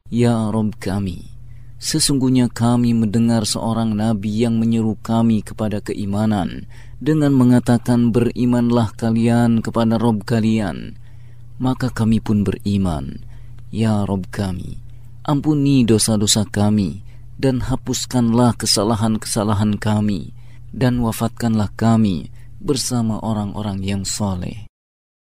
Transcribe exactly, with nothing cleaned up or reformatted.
Ya Rabb kami, sesungguhnya kami mendengar seorang nabi yang menyeru kami kepada keimanan dengan mengatakan, berimanlah kalian kepada Rabb kalian. Maka kami pun beriman. Ya Rabb kami, ampuni dosa-dosa kami dan hapuskanlah kesalahan-kesalahan kami, dan wafatkanlah kami bersama orang-orang yang soleh.